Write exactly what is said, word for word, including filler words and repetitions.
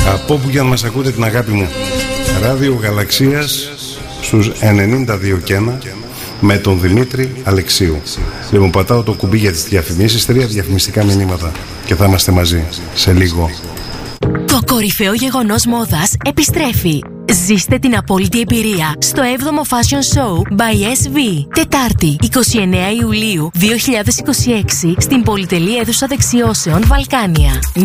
Από όπου για να μας ακούτε την αγάπη μου. Ράδιο Γαλαξίας στους ενενήντα δύο και ένα με τον Δημήτρη Αλεξίου. Λοιπόν, πατάω το κουμπί για τις διαφημίσεις, τρία διαφημιστικά μηνύματα και θα είμαστε μαζί σε λίγο. Το κορυφαίο γεγονός μόδας επιστρέφει. Ζήστε την απόλυτη εμπειρία στο έβδομο Fashion Show by ες βι. Τετάρτη, εικοστή ενάτη Ιουλίου δύο χιλιάδες είκοσι έξι, στην πολυτελή αίθουσα δεξιώσεων Βαλκάνια.